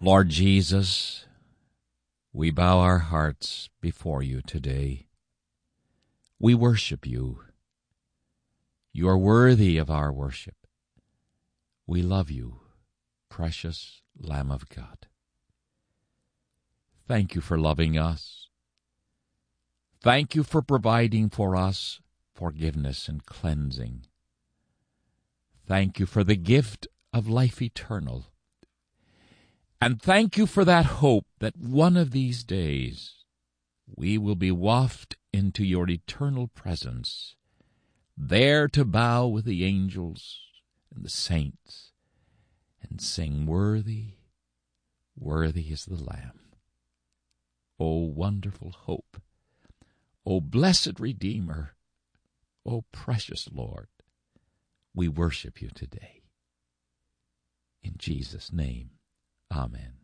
Lord Jesus, we bow our hearts before you today. We worship you. You are worthy of our worship. We love you, precious Lamb of God. Thank you for loving us. Thank you for providing for us forgiveness and cleansing. Thank you for the gift of life eternal. And thank you for that hope that one of these days we will be wafted into your eternal presence, there to bow with the angels and the saints and sing, "Worthy, worthy is the Lamb." O wonderful hope! O blessed Redeemer! O precious Lord! We worship you today. In Jesus' name, amen.